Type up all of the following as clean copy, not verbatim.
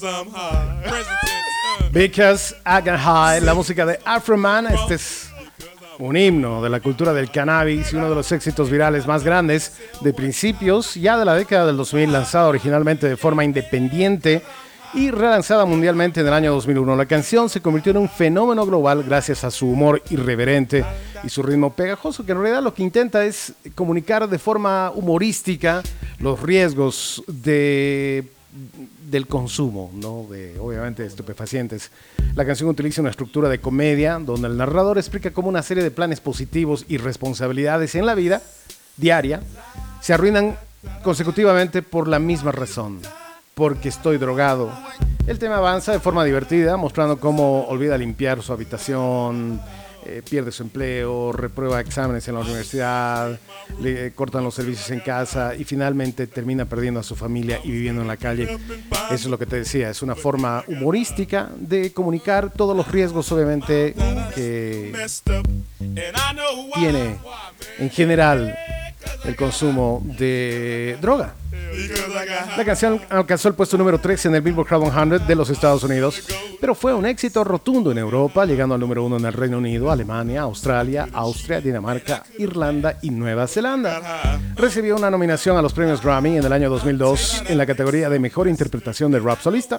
Because I Got High, la música de Afroman. Este es un himno de la cultura del cannabis y uno de los éxitos virales más grandes de principios ya de la década del 2000, lanzado originalmente de forma independiente y relanzada mundialmente en el año 2001. La canción se convirtió en un fenómeno global gracias a su humor irreverente y su ritmo pegajoso, que en realidad lo que intenta es comunicar de forma humorística los riesgos del consumo, ¿no? Obviamente, de estupefacientes. La canción utiliza una estructura de comedia donde el narrador explica cómo una serie de planes positivos y responsabilidades en la vida diaria se arruinan consecutivamente por la misma razón: porque estoy drogado. El tema avanza de forma divertida, mostrando cómo olvida limpiar su habitación, pierde su empleo, reprueba exámenes en la universidad, le cortan los servicios en casa y finalmente termina perdiendo a su familia y viviendo en la calle. Eso es lo que te decía, es una forma humorística de comunicar todos los riesgos, obviamente, que tiene en general el consumo de droga. La canción alcanzó el puesto número 13 en el Billboard Hot 100 de los Estados Unidos, pero fue un éxito rotundo en Europa, llegando al número 1 en el Reino Unido, Alemania, Australia, Austria, Dinamarca, Irlanda y Nueva Zelanda. Recibió una nominación a los premios Grammy en el año 2002 en la categoría de Mejor Interpretación de Rap Solista.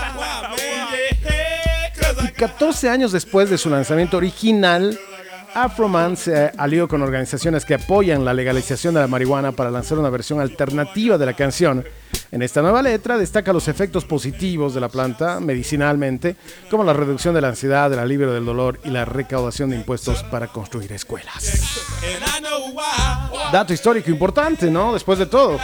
Y 14 años después de su lanzamiento original, Afroman se alió con organizaciones que apoyan la legalización de la marihuana para lanzar una versión alternativa de la canción. En esta nueva letra destaca los efectos positivos de la planta medicinalmente, como la reducción de la ansiedad, el alivio del dolor y la recaudación de impuestos para construir escuelas. Dato histórico importante, ¿no? Después de todo.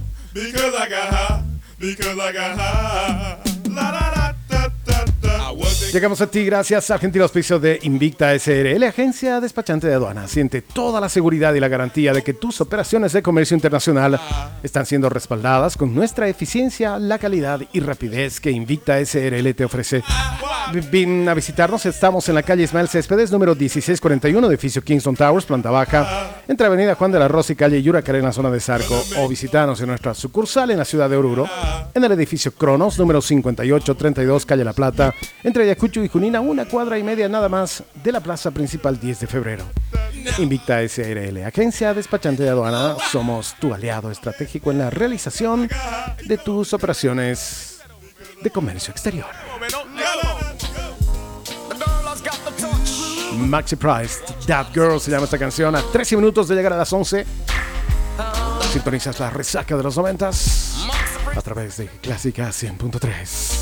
Llegamos a ti gracias al gentil auspicio de Invicta SRL, agencia despachante de aduanas. Siente toda la seguridad y la garantía de que tus operaciones de comercio internacional están siendo respaldadas con nuestra eficiencia, la calidad y rapidez que Invicta SRL te ofrece. Ven a visitarnos, estamos en la calle Ismael Céspedes, número 1641, edificio Kingston Towers, planta baja, entre avenida Juan de la Rosa y calle Yuracaré en la zona de Zarco, o visítanos en nuestra sucursal en la ciudad de Oruro, en el edificio Cronos, número 5832, calle La Plata, entre Ayacucho y Junín, una cuadra y media nada más de la plaza principal 10 de febrero. Invicta SRL, agencia despachante de aduana, somos tu aliado estratégico en la realización de tus operaciones de comercio exterior. Maxi Price, That Girl se llama esta canción, a 13 minutos de llegar a las 11. Sintonizas la resaca de los 90s a través de Clásica 100.3.